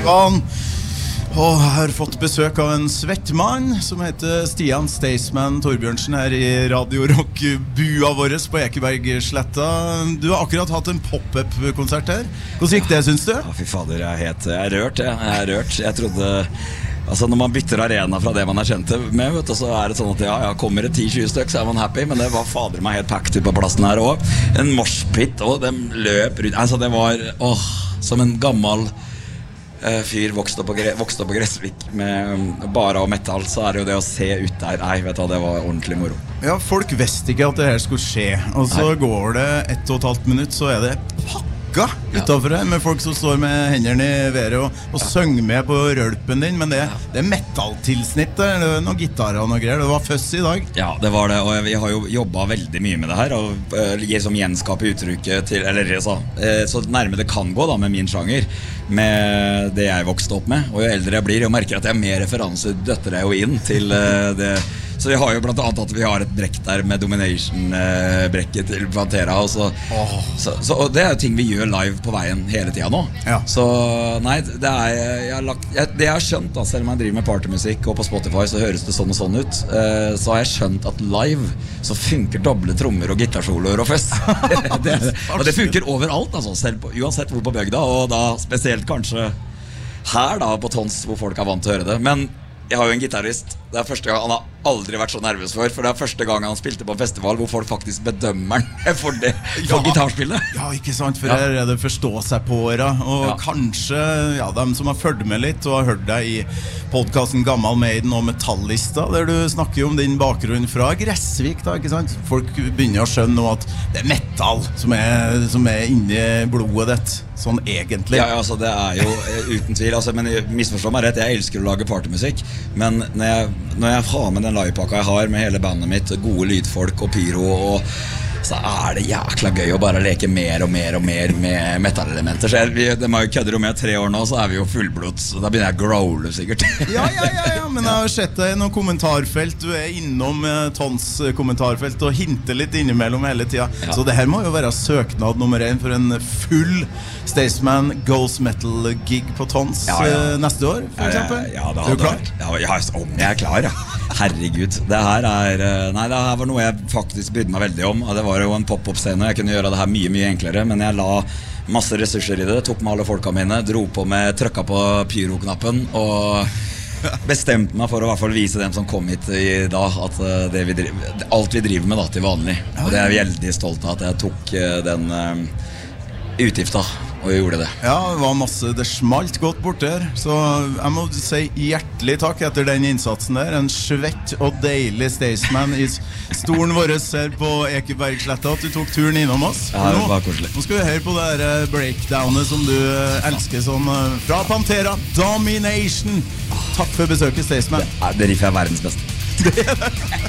faen. Og jeg har fått besøk av en svettmann som heter Stian Staysman Torbjørnsen her i Radio Rock-bua vår på Ekebergsletta. Du har akkurat hatt en pop-up-konsert her. Hvordan gikk det, synes du? Ja, fy fader, jeg er rørt. Jeg trodde... Altså når man bytter arena fra det man er kjent med, vet du, så er det sånn at ja, kommer det 10-20 stykk, så er man happy. Men det var fader meg helt pakket ut på plassen her også. En moshpit, og de løp rundt. Altså det var, som en gammel fyr vokste opp på Gressvik med bara og metal, så er det jo det å se ut der. Nei, vet du, det var ordentlig moro. Ja, folk visste ikke at det her skulle skje. Og så går det 1,5 minutt, så er det pakka utenfor her med folk som står med hendene i været og synger med på rølpen din. Men det er metal-tilsnitt, det er noen gitarer og noe greier. Det var føss i dag. Ja, det var det, og vi har jo jobbet veldig mye med det her, og som gjenskaper uttrykket til, eller så nærme det kan gå da med min sjanger, med det jeg vokste opp med. Og jo eldre jeg blir, jeg merker at jeg er mer referanse døtter jeg jo inn til det. Så vi har jo blant annet at vi har et brekk der med Domination-brekket til Pantera og og det er jo ting vi gjør live på veien hele tiden nå. Så nei, det jeg har skjønt da, selv om jeg driver med partymusikk og på Spotify så høres det sånn og sånn ut, så har jeg skjønt at live så funker doble trommer og gitarsoloer og føss. Og det funker overalt, altså, selv uansett hvor på bygda, og da spesielt kanskje her da på Tons hvor folk er vant til å høre det. Men jeg har jo en gitarist. Det er første gang han har aldri vært så nervøs for det er første gang han spilte på en festival hvor folk faktisk bedømmer han for gitarspillet. Ja, ikke sant, for her er det forstå seg på åra. Og kanskje, dem som har følt med litt og har hørt deg i podcasten Gammal Maiden og Metallista, der du snakker om din bakgrunn fra Gressvik da, ikke sant? Folk begynner å skjønne nå at det er metal som er inni blodet ditt, sånn egentlig. Ja, altså det er jo uten tvil, altså, men misforstå meg rett, jeg elsker å lage partymusikk, men når jeg har med den livepakka jeg har med hele bandet mitt, gode lydfolk og pyro, så er det jækla gøy å bare leke mer og mer med metalelementer. Så de har jo kødder jo med 3 år nå, så er vi jo fullblods, så da begynner jeg å growle sikkert. Ja, men jeg har sett deg i noen kommentarfelt, du er innom Tons kommentarfelt og hinter litt innimellom hele tiden. Så det her må jo være søknad nummer 1 for en full Staysman Ghost Metal gig på Tons neste år, for eksempel. Ja, er du klar? Ja, om jeg er klar, ja. Herregud, det her var noe jeg faktisk brydde meg veldig om. Det var jo en pop-up-scene, jeg kunne gjøre det her mye enklere, men jeg la masse ressurser i det, tok med alle folka mine, trykka på pyro-knappen og bestemte meg for å i hvert fall vise dem som kom hit i dag at alt vi driver med da til vanlig. Og det er jeg veldig stolt av at jeg tok den utgifta og gjorde det. Ja, det var masse, det smalt godt bort der, så jeg må si hjertelig takk etter den innsatsen der. En svett og deilig Staysman i stolen vår her på Ekebergsletta, at du tok turen innom oss. Ja, det var koselig. Nå skal vi høre på det her breakdownet som du elsker sånn, fra Pantera, Domination. Takk for besøket, Staysman. Det riffer jeg verdens beste.